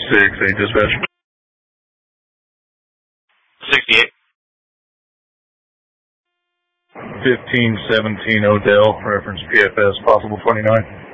8 dispatch. 68. 1517 Odell, reference PFS, possible 29.